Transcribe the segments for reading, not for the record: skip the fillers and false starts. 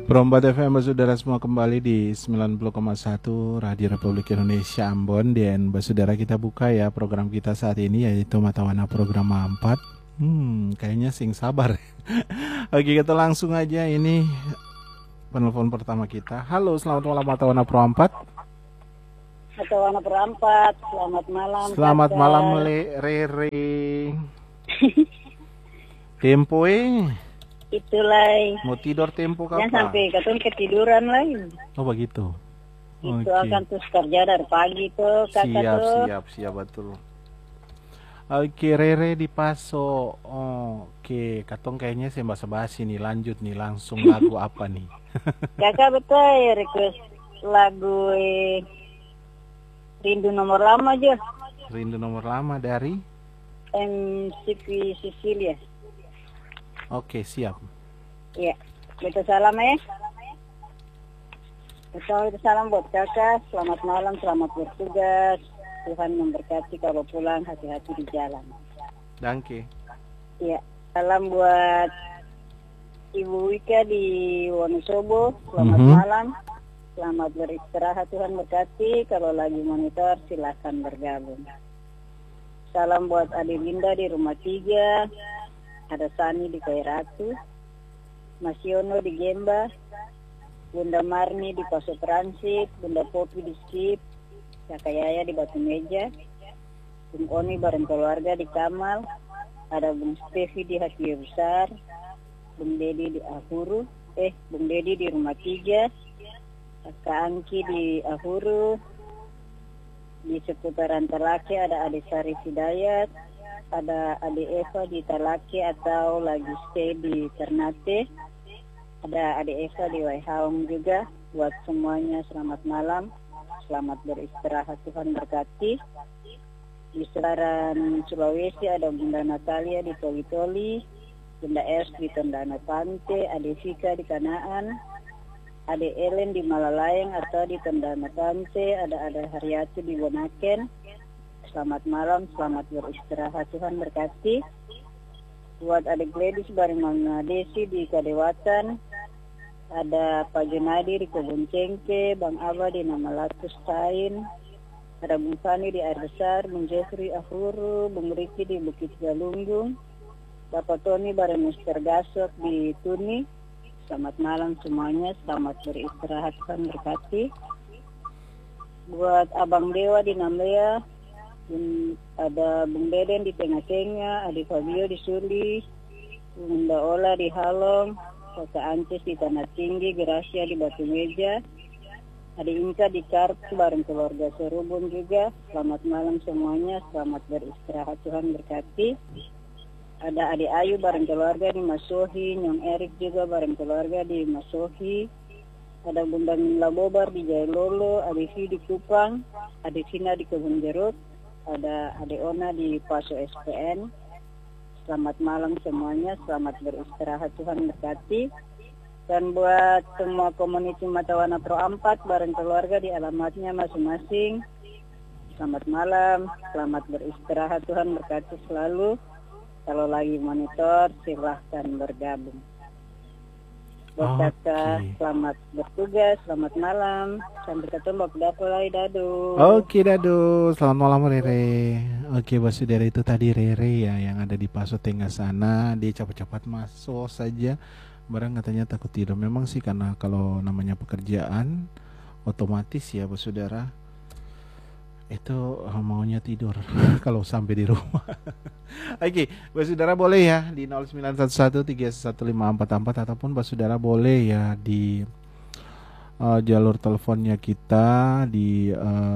Perombat FM saudara semua kembali di 90,1 Radio Republik Indonesia Ambon. Dan saudara kita buka ya program kita saat ini yaitu Mata Wana program 4. Kayaknya sing sabar. Oke, kita langsung aja ini penelpon pertama kita. Halo, selamat malam Mata Wana Pro 4. Mata Wana Pro 4, selamat malam. Selamat malam Rere. Tempo Itulah. Mau tidur tempo kapan? Jangan sampai katong ketiduran lain. Oh begitu. Itu akan terus kerja dari pagi tuh kakak. Siap betul. Oke, Rere di Paso. Oke, katong kayaknya saya basa-basi nih, lanjut nih langsung lagu apa nih? Kakak betul request lagu Rindu Nomor Lama aja. Rindu Nomor Lama dari MCP Sicilia. Oke, siap. Iya, betul salam ya. Betul salam buat kakak. Selamat malam, selamat bertugas. Tuhan memberkati kalau pulang hati-hati di jalan. Danke. Iya, salam buat Ibu Wika di Wonosobo. Selamat malam. Selamat beristirahat, Tuhan berkati. Kalau lagi monitor silakan bergabung. Salam buat Ade Linda di Rumah 3. Ada Sani di Kairatu, Mas Yono di Gemba, Bunda Marni di Paso Transit, Bunda Popi di Skip, Kakak Yaya di Batu Meja, Bung Oni bareng keluarga di Kamal, ada Bung Stevi di Hakia Besar, Bung Dedi di Ahuru, Bung Dedi di Rumah 3, Kakak Angki di Ahuru, di seputaran Talake ada Ade Sari Hidayat, ada Ade Eva di Talake atau lagi stay di Ternate, ada Ade Eva di Waihaung juga. Buat semuanya selamat malam, selamat beristirahat, Tuhan berkati. Di Selaran Sulawesi ada Bunda Natalia di Toli-Toli, Bunda Es di Tondano Pante, Ade Vika di Kanaan, Ade Ellen di Malalayang atau di Tondano Pante, ada Haryati di Bonaken. Selamat malam, selamat beristirahat, Tuhan berkati. Buat adik Gladys bareng Mama Desi di Kadewatan, ada Pak Junadi di Kebun Cengke, Bang Aba di Nama Latus Tain, ada Bung Fani di Air Besar, Bung Jeffrey Ahuru, Bung Riki di Bukit Galunggung, Bapak Tony bareng Mr. Gasok di Tuni. Selamat malam semuanya, selamat beristirahat, Tuhan berkati. Buat Abang Dewa di Namlea, ada Bung Deden di Tengah-Tengah, Adi Fabio di Suli, Bunda Ola di Halong, Kakak Ances di Tanah Tinggi, Gracia di Batu Meja, Adi Inka di Kartu bareng keluarga Serubun juga. Selamat malam semuanya, selamat beristirahat, Tuhan berkati. Ada Adi Ayu bareng keluarga di Masohi, Nyong Erik juga bareng keluarga di Masohi. Ada Bunda Mila Bobar di Jailolo, Adi Vi di Kupang, Adi Vina di Kebun Jeruk, ada Ade Ona di Paso SPN. Selamat malam semuanya, selamat beristirahat, Tuhan berkati. Dan buat semua komuniti Mata Wana Pro 4 bareng keluarga di alamatnya masing-masing, selamat malam, selamat beristirahat, Tuhan berkati selalu. Kalau lagi monitor silahkan bergabung. Buat kakak, selamat bertugas, selamat malam. Sampai ketemu lagi, Dadu. Oke, Dadu. Selamat malam, Rere. Oke, saudara, itu tadi Rere ya, yang ada di Paso Tengah sana. Dia cepat-cepat masuk saja. Barang katanya takut tidur. Memang sih, karena kalau namanya pekerjaan, otomatis ya, saudara, itu maunya tidur kalau sampai di rumah. Oke, saudara boleh ya di 0911311544 ataupun saudara boleh ya di jalur teleponnya kita di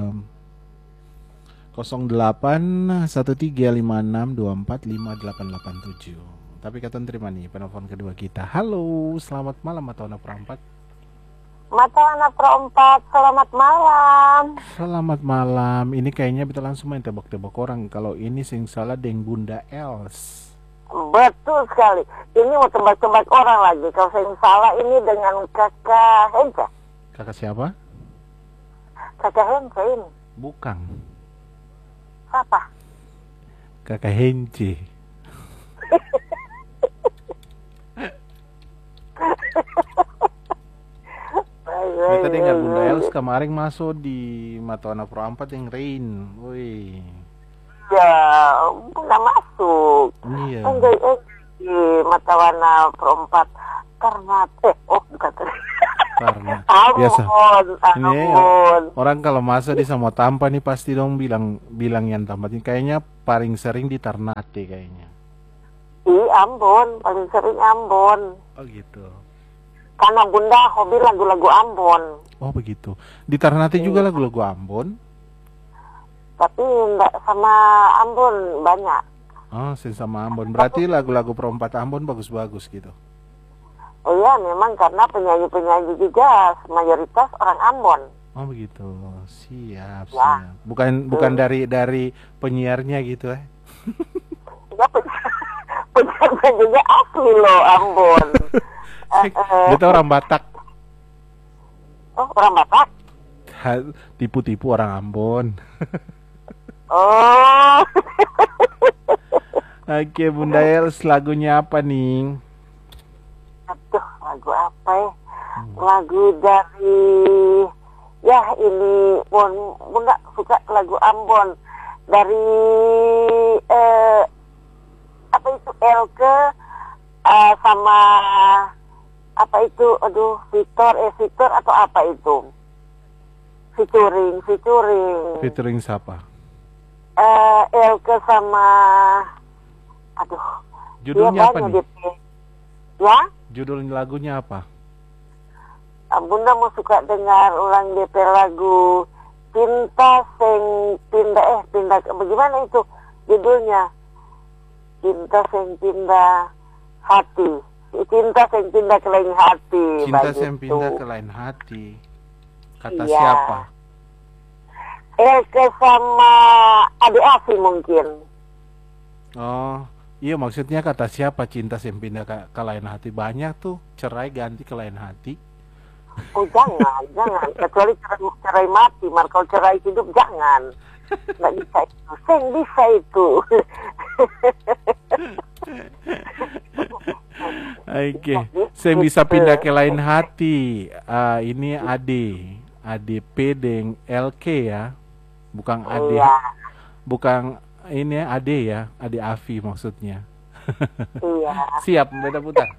081356245887. Tapi kata terima nih penelpon kedua kita. Halo, selamat malam Mata Wana Pro 4. Mata Wana Pro 4, selamat malam. Selamat malam. Ini kayaknya kita langsung main tebak-tebak orang. Kalau ini sing salah deng Bunda Els. Betul sekali. Ini mau tebak-tebak orang lagi. Kalau sing salah ini dengan Kakak Hence. Kakak siapa? Kakak Hence ini. Bukan. Siapa? Kakak Hence. Kita dengar Bunda Els kemarin masuk di Matawana Pro 4 yang Rain. Woi. Ya, nggak masuk. Iya. Enggak, di Matawana Pro 4 karena bukan Karena Ambon, biasa. Ini Ambon. orang kalau masuk di Samo Tampa nih pasti dong bilang yang tempat ini kayaknya paling sering di Ternate kayaknya. Ambon, paling sering Ambon. Oh gitu. Karena Bunda hobi lagu-lagu Ambon. Oh begitu. Di Ternate juga lagu-lagu Ambon. Tapi enggak sama Ambon banyak. Oh, sama Ambon. Berarti lagu-lagu perempat Ambon bagus-bagus gitu. Oh iya, memang karena penyanyi-penyanyi juga mayoritas orang Ambon. Oh begitu. Siap, Ya. siap. Bukan dari penyiarnya gitu Ya, penyanyi juga asli loh Ambon. Itu orang Batak. Oh, orang Batak? Tipu-tipu orang Ambon. Oh. Oke, Bunda Els, lagunya apa nih? Aduh, lagu apa ya? Lagu dari ini Bunda suka lagu Ambon dari apa itu Elke sama apa itu Victor atau apa itu featuring Featuring siapa? Elke sama Judulnya apa nih? Ya? Judul lagunya apa? Bunda mau suka dengar ulang DP lagu Cinta Sing Pindah bagaimana itu judulnya? Cinta Sing Pindah Hati. Cinta Sing Pindah ke lain hati. Cinta Sing Pindah ke lain hati. Kata iya. siapa? Elke sama Ade Afi mungkin. Oh, iya maksudnya kata siapa cinta sing pindah ke lain hati. Banyak tuh cerai ganti ke lain hati. Oh jangan. Kecuali cerai mati. Kalau cerai hidup jangan. Nggak bisa itu. Sing bisa itu. Oke, saya bisa pindah ke lain hati. Ini ADP dengan LK ya, bukan AD, Iya. bukan ini AD ya, AD Afi maksudnya. Iya. Siap, beda putar.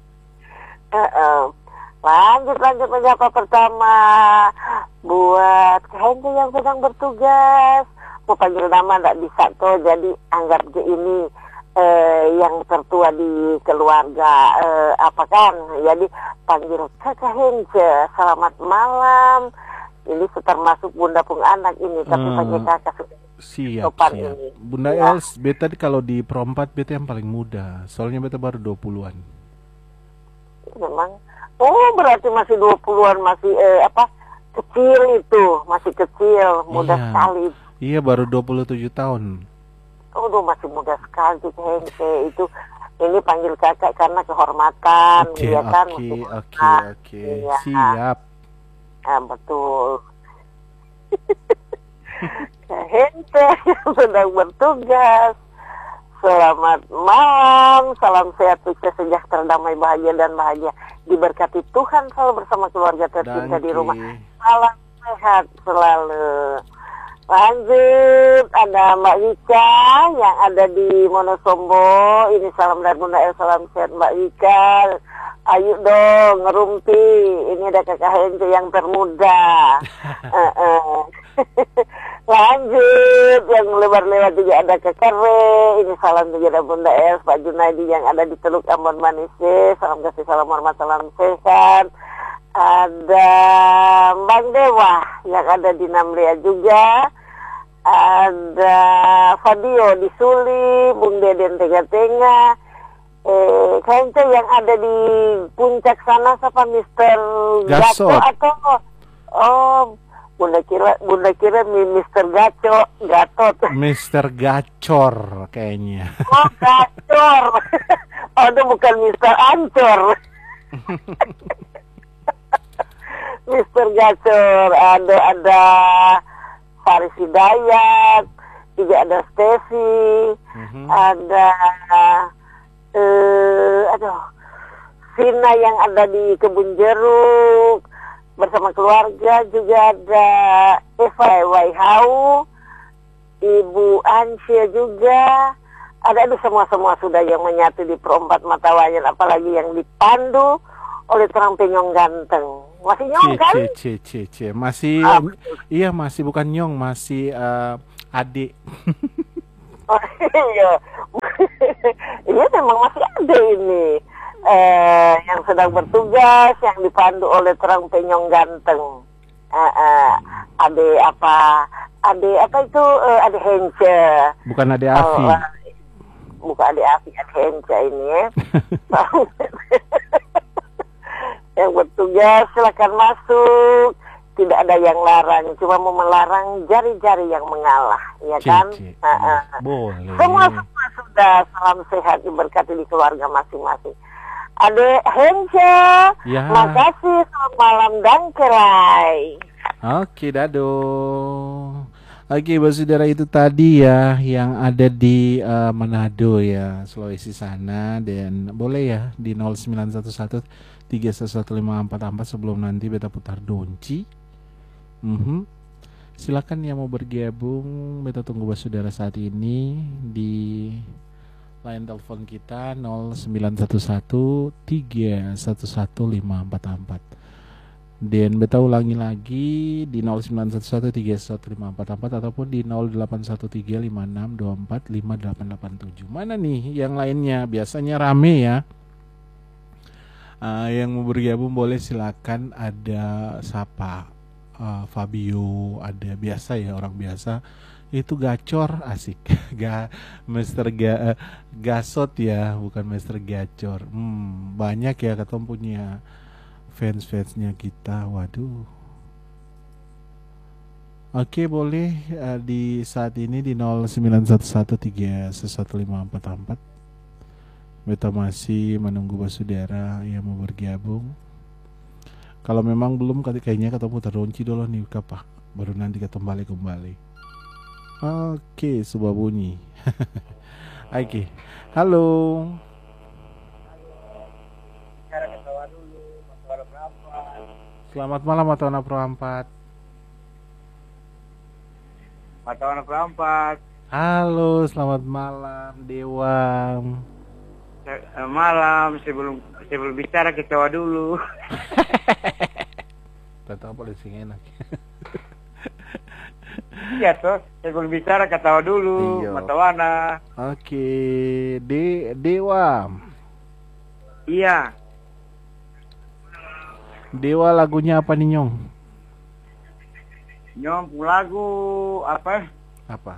Lanjut menyapa pertama buat Henry yang sedang bertugas. Mau panggil nama nggak bisa tuh, jadi anggap aja ini yang tertua di keluarga jadi panggil Kakak Hence, selamat malam. Ini termasuk Bunda pun anak ini, tapi panggil Kakak siap. ini. Bunda ya. Els, beta kalau di perempat beta yang paling muda, soalnya beta baru 20-an. Memang, berarti masih 20-an, masih kecil itu, masih kecil, muda sekali. Iya, baru 27 tahun. Masih muda sekali Hence itu. Ini panggil kakak karena kehormatan, Oke. Ya. Siap. Betul. Hence yang sedang bertugas. Selamat malam, salam sehat, sukses, sejahtera, damai, bahagia dan bahagia. Diberkati Tuhan selalu bersama keluarga tercinta di rumah. Salam sehat selalu. Lanjut, ada Mbak Wika yang ada di Monosombo. Ini salam dari Bunda El, salam sehat Mbak Wika. Ayo dong, ngerumpi. Ini ada Kakak Hence yang termuda. Lanjut, yang lebar-lebar juga ada Kakak Re. Ini salam juga dari Bunda El, Pak Junaidi yang ada di Teluk Ambon Manise. Salam kasih, salam hormat, salam sehat. Ada Bang Dewa yang ada di Namlia juga. Ada Fabio di Suli, Bung Deden Tengah-Tengah. Hence yang ada di puncak sana siapa, Mr. Gasot atau Bunda kira Mr. Gatot. Mr. Gacor kayaknya. Oh, Gacor. Itu bukan Mr. Ancor. Mr. Gacor, ada Faris Hidayat, juga ada Steffi, ada Vina yang ada di Kebun Jeruk, bersama keluarga, juga ada Eva Waihau, Ibu Ansia juga, ada semua sudah yang menyatu di Perempat Matawayan, apalagi yang dipandu oleh Terang Penyong Ganteng. Masih Nyong kan? Masih, iya masih bukan Nyong, masih adik. Oh iya, iya memang masih ada ini yang sedang bertugas, yang dipandu oleh Terang Penyong Ganteng. Ade apa itu Ade Hence. Bukan Ade Afi. Bukan Ade Afi, Ade Hence ini ya. Yang bertugas silakan masuk. Tidak ada yang larang, cuma mau melarang jari-jari yang mengalah, ya kan? Boleh. Semua sudah salam sehat diberkati di keluarga masing-masing. Ade Hence, ya. Makasih, selamat malam dan kerai. Oke, dado. Oke, saudara, itu tadi ya yang ada di Manado ya, Sulawesi sana, dan boleh ya di 0911 3115444 sebelum nanti beta putar donci. Silakan yang mau bergabung, beta tunggu saudara saat ini di line telepon kita 0911 3115444. Dan beta ulangi lagi di 0911 3115444 ataupun di 081356245887. Mana nih yang lainnya? Biasanya rame ya. Yang mau bergabung boleh silakan, ada Sapa, Fabio, ada biasa ya, orang biasa itu Gacor, asik. Mr. Gasot ya, bukan Mr. Gacor. Banyak ya ketemu punya fans-fansnya kita. Waduh. Oke, boleh di saat ini di 091131115444. Beta masih menunggu saudara yang mau bergabung. Kalau memang belum, kayaknya ketemu terunci dulu nih Pak, baru nanti kembali. Oke, sebuah bunyi. Oke. Halo. Selamat malam Matawana Pro 4. Matawana Pro 4. Halo, selamat malam Dewa. Malam, sebelum bicara ketawa dulu. Kata apa sih enak. Iya toh, sebelum bicara ketawa dulu. Iyo. Matawana. Oke, Dewa. Iya. Dewa lagunya apa nih Nyong? Nyong lagu apa? Apa?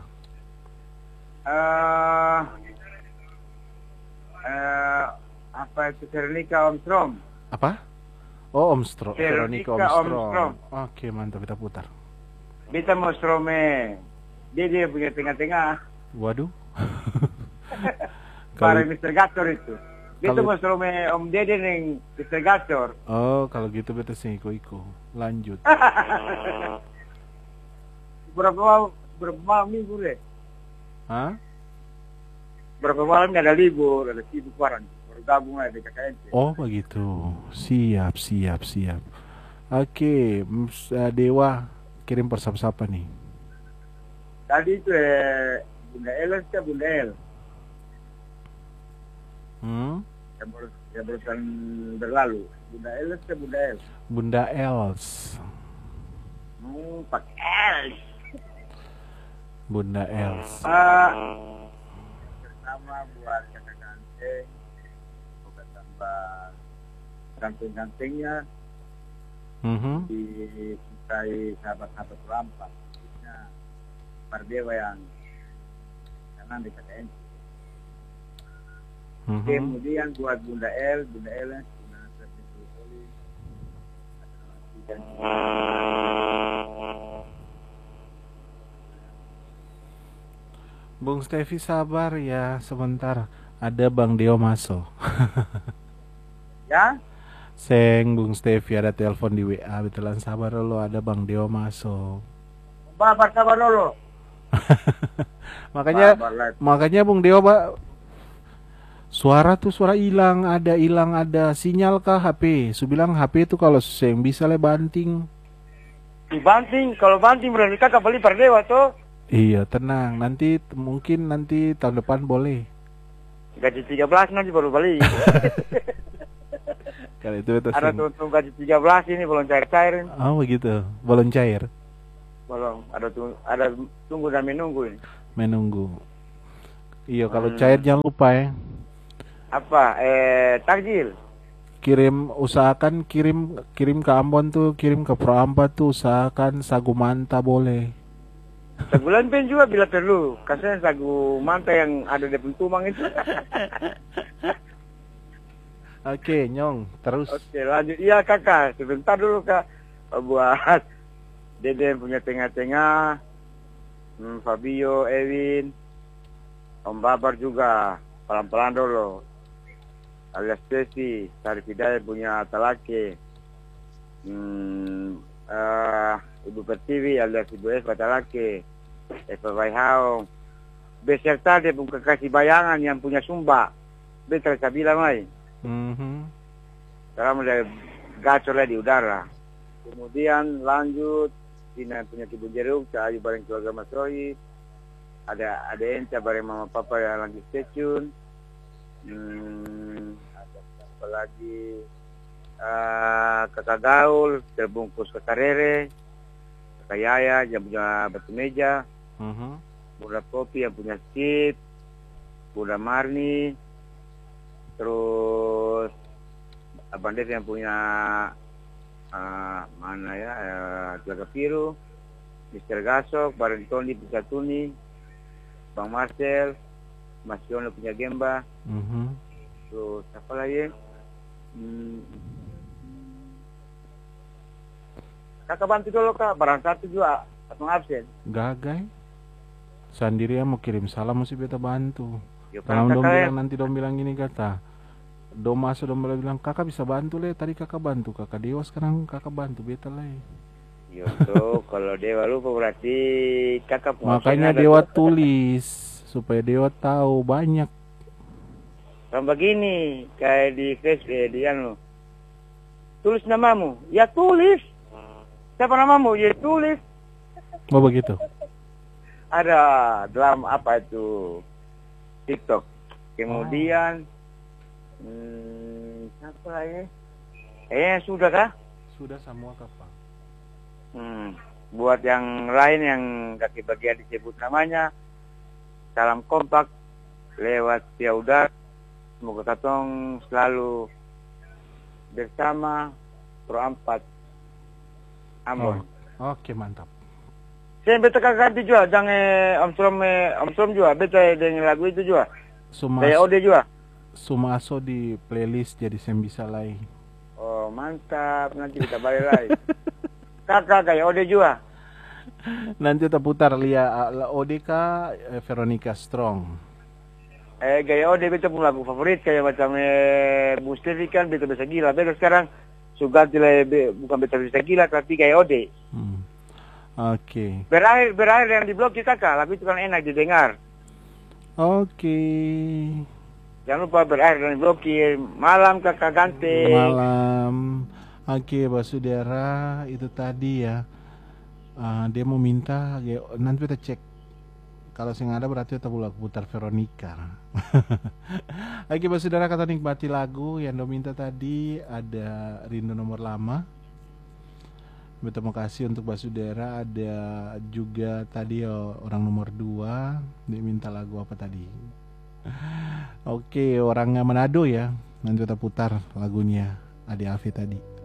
Apa itu Veronica Armstrong? Apa? Oh, Armstrong. Veronica Armstrong. Oke, mantap, kita putar. Beta mau strome. Dia punya tengah-tengah. Waduh. Para Mr. Gator itu. Beta mau strome Om Dede neng Mr. Gator. Oh, kalau gitu beta sing iko-iko. Lanjut. Berapa malam libur deh? Hah? Berapa malam ada libur, ada sibuk barang. Bergabung aja di KKNC. Oh, begitu. Siap. Oke, Dewa kirim persapa nih. Tadi itu Bunda El sih, Bunda El. Yang barusan berlalu. Bunda El sih, Bunda El. Bunda Els. Pak Els. Bunda Els. Pertama buat KKNC, bukan tambah ganteng-gantengnya. Dicintai sahabat-sahabat Lampak, khususnya Pardewa yang kanan di KKNC. Kemudian buat Bunda El yang Bung Stevi sabar ya sebentar, ada Bang Deo masuk. Ya? Seng Bung Stevi ada telepon di WA, betulan sabar dulu, ada Bang Deo masuk. Bapak sabar dulu. makanya Bung Deo Suara tuh suara hilang ada sinyal kah HP? Su bilang HP itu kalau yang bisa le banting. Dibanting, kalau banting berarti kakak beli per dewa toh. Iya, tenang. Mungkin nanti tahun depan boleh. Gaji 13 nanti baru beli. Kalau itu Ada tuntung gaji 13 ini belum cair-cair ini. Oh begitu, belum cair. Belum, ada tunggu dan menunggu ini. Menunggu. Iya, kalau cair jangan lupa ya. Apa? Takjil. Usahakan kirim ke Ambon tuh, kirim ke Pro Ampat tuh, usahakan sagu manta boleh. Sagu lempen juga bila perlu. Kasih sagu manta yang ada di pentumang itu. Oke, Nyong, terus. Oke, lanjut. Iya kakak, sebentar dulu kak. Buat Deden punya tengah-tengah, Fabio, Ewin, Om Babar juga. Pelan-pelan dulu. Alias Tesi, Sarif Hidayat punya Talake. Ibu Pertiwi alias Ibu Eva Talake. Eva Baihao. Beserta dia bukan kasih bayangan yang punya Sumba. Betul saya bilang mai. Sekarang mulai gacor lah di udara. Kemudian lanjut Tina punya Kibun Jeruk, Ayu bareng keluarga Mas Roy. Ada Enta bareng mama papa yang lagi stay tune. Ada apa lagi? Kakak Gaul terbungkus kakak Rere, kakak Yaya yang punya batu meja, Bunda Kopi yang punya skip, Bunda Marni, terus Abang Dev yang punya mana ya, Jaga Piru, Mr. Gasok, bareng Tony Pisatuni, Bang Marcel, Mas Yono punya Gemba, terus apa lagi? Kakak bantu dulu kak, barang satu juga atau absen. Gagai. Sendiri mau kirim salam mesti beta bantu. Ya, Kalau dong bilang nanti dong bilang gini kata. Dom masuk dong bilang kakak bisa bantu le, tadi kakak bantu, kakak Dewa sekarang kakak bantu beta le. Yo tuh kalau Dewa lupa berarti kakak. Makanya Dewa tulis supaya Dewa tahu banyak. Kan begini kayak di Facebook di anu. Tulis namamu, ya tulis. Siapa namamu? Ya tulis. Oh begitu. Ada dalam apa itu TikTok. Kemudian apa lagi? Sudah kah? Sudah semua kapan? Buat yang lain yang kaki bagian disebut namanya, salam kompak lewat via udara. Semoga katong selalu bersama Pro 4 Ambon. Oke, mantap. Saya beta ganti juga, jangan Om Strom juga, beta dengan lagu itu juga. Kayak Ode juga. Sumaso di playlist jadi saya bisa lain. Oh mantap, nanti kita balik lagi. Kakak kayak Ode juga. Nanti kita putar Ode ka Veronica Strong. Gaya Ode beta pun lagu favorit kayak macam Mustafi kan beta bisa gila. Beta sekarang suka bukan beta bisa gila tapi kayak Ode. Oke. Berakhir yang diblokir kakak, lagu itu kan enak didengar. Oke. Jangan lupa berakhir dan diblokir. Malam kakak Gante. Malam. Oke, Basudara itu tadi ya. Dia mau minta, nanti kita cek. Kalau sing ada berarti kita putar Veronica. Oke, Basudara kata nikmati lagu yang do minta tadi ada Rindu Nomor Lama. Terima kasih untuk Basudara. Ada juga tadi orang nomor 2 dia minta lagu apa tadi? Oke, orangnya Manado ya. Nanti kita putar lagunya Adi Afi tadi.